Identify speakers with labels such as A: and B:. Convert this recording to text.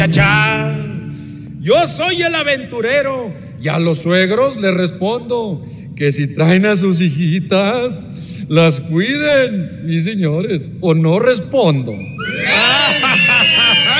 A: Yo soy el aventurero y a los suegros les respondo que si traen a sus hijitas, las cuiden, mis señores, o no respondo.